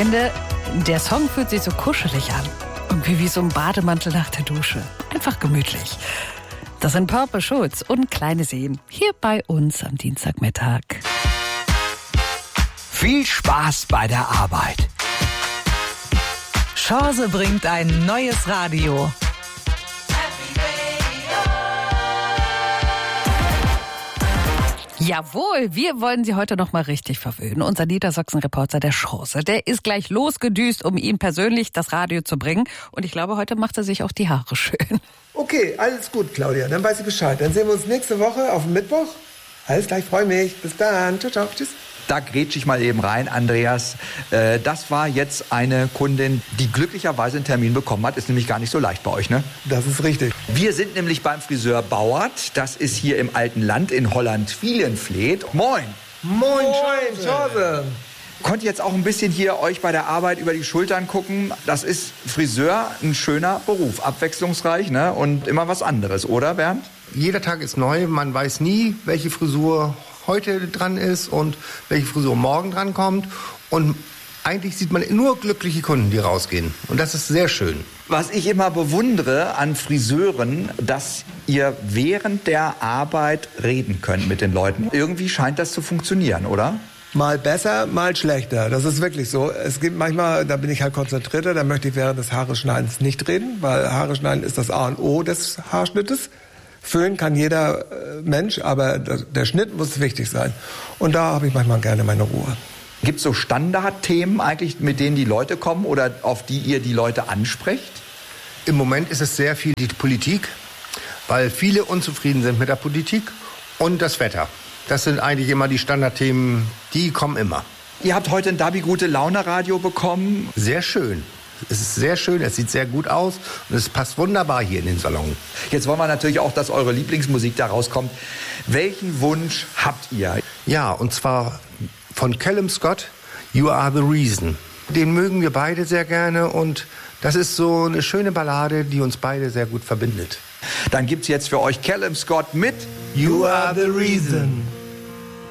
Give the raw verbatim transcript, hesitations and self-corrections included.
finde, der Song fühlt sich so kuschelig an. Irgendwie wie so ein Bademantel nach der Dusche. Einfach gemütlich. Das sind Purple Schulz und Kleine Seen. Hier bei uns am Dienstagmittag. Viel Spaß bei der Arbeit. Chance bringt ein neues Radio. Jawohl, wir wollen Sie heute noch mal richtig verwöhnen. Unser Niedersachsen-Reporter der Chance, der ist gleich losgedüst, um Ihnen persönlich das Radio zu bringen. Und ich glaube, heute macht er sich auch die Haare schön. Okay, alles gut, Claudia. Dann weiß ich Bescheid. Dann sehen wir uns nächste Woche auf Mittwoch. Alles klar, ich freue mich. Bis dann. Ciao, ciao. Tschüss. Da grätsch ich mal eben rein, Andreas. Äh, das war jetzt eine Kundin, die glücklicherweise einen Termin bekommen hat. Ist nämlich gar nicht so leicht bei euch, ne? Das ist richtig. Wir sind nämlich beim Friseur Bauert. Das ist hier im alten Land in Holland-Wielenfleet. Moin. Moin, Chance. Konnt jetzt auch ein bisschen hier euch bei der Arbeit über die Schultern gucken. Das ist Friseur, ein schöner Beruf, abwechslungsreich, ne? Und immer was anderes, oder Bernd? Jeder Tag ist neu. Man weiß nie, welche Frisur heute dran ist und welche Frisur morgen dran kommt. Und eigentlich sieht man nur glückliche Kunden, die rausgehen. Und das ist sehr schön. Was ich immer bewundere an Friseuren, dass ihr während der Arbeit reden könnt mit den Leuten. Irgendwie scheint das zu funktionieren, oder? Mal besser, mal schlechter. Das ist wirklich so. Es gibt manchmal, da bin ich halt konzentrierter, da möchte ich während des Haareschneidens nicht reden, weil Haare schneiden ist das A und O des Haarschnittes. Föhnen kann jeder Mensch, aber der Schnitt muss wichtig sein. Und da habe ich manchmal gerne meine Ruhe. Gibt es so Standardthemen eigentlich, mit denen die Leute kommen oder auf die ihr die Leute ansprecht? Im Moment ist es sehr viel die Politik, weil viele unzufrieden sind mit der Politik und das Wetter. Das sind eigentlich immer die Standardthemen, die kommen immer. Ihr habt heute ein Dabi Gute Laune Radio bekommen. Sehr schön. Es ist sehr schön, es sieht sehr gut aus und es passt wunderbar hier in den Salon. Jetzt wollen wir natürlich auch, dass eure Lieblingsmusik da rauskommt. Welchen Wunsch habt ihr? Ja, und zwar von Callum Scott, You Are the Reason. Den mögen wir beide sehr gerne und das ist so eine schöne Ballade, die uns beide sehr gut verbindet. Dann gibt's jetzt für euch Callum Scott mit You Are the Reason.